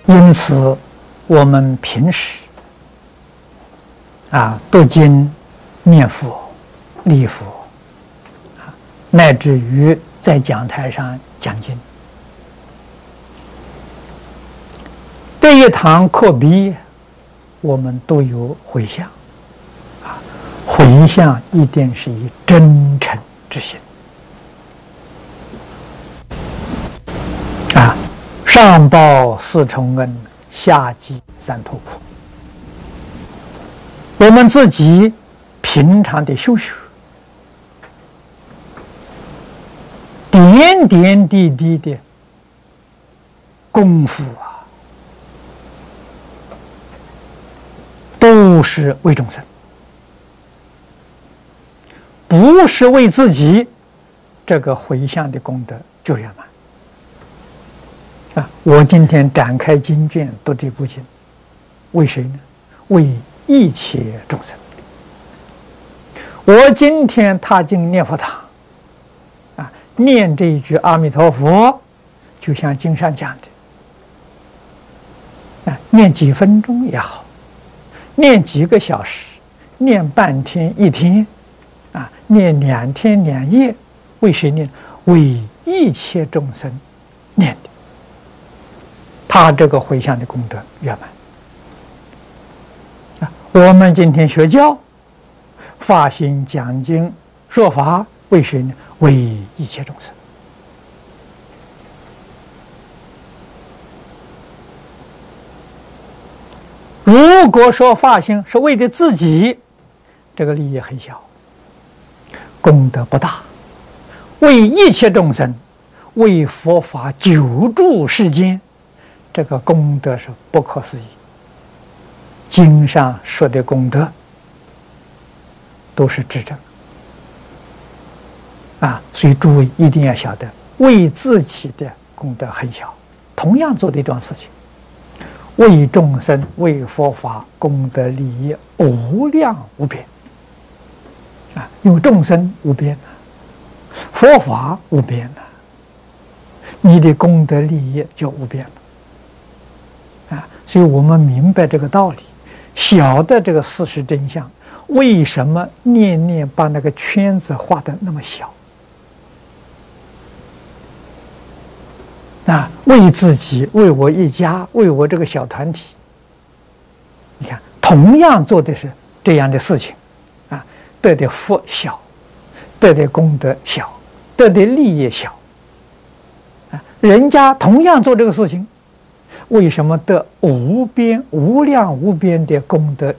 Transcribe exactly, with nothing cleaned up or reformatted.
因此，我们平时啊读经、念佛、礼佛，啊，乃至于在讲台上讲经，这一堂课毕，我们都有回向，啊，回向一定是以真诚之心。 啊，上报四重恩，下济三途苦。我们自己平常的修学，点点滴滴的功夫啊，都是为众生，不是为自己，这个回向的功德就圆满。 啊！我今天展开经卷读这部经，为谁呢？为一切众生。我今天踏进念佛堂，啊，念这一句阿弥陀佛，就像经上讲的，啊，念几分钟也好，念几个小时，念半天一天，啊，念两天两夜，为谁念？为一切众生念的。 他这个回向的功德圆满啊！我们今天学教、发心讲经、说法，为谁呢？为一切众生。如果说发心是为了自己，这个利益很小，功德不大。为一切众生，为佛法救助世间。 这个功德是不可思议，经上说的功德都是至真啊，所以诸位一定要晓得，为自己的功德很小，同样做的一桩事情，为众生、为佛法功德利益无量无边啊，因为众生无边啊，佛法无边啊，你的功德利益就无边了。 啊，所以我们明白这个道理，晓得这个事实真相，为什么念念把那个圈子画得那么小？啊，为自己，为我一家，为我这个小团体，你看，同样做的是这样的事情，啊，得的福小，得的功德小，得的利益小，啊，人家同样做这个事情。 为什么得无边、无量无边的功德